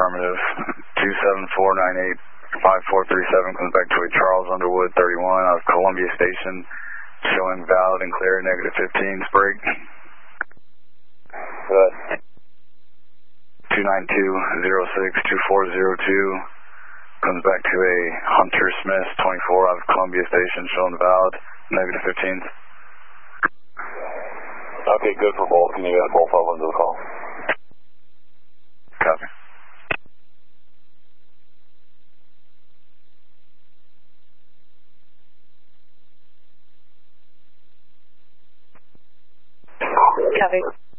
affirmative. 274985437 comes back to a Charles Underwood 31 out of Columbia Station, showing valid and clear, negative 15, Sprague. Good. 292062402 comes back to a Hunter Smith 24 out of Columbia Station, showing valid, negative 15. Okay, good for both. Can you get both of them to the call? Copy. Copy.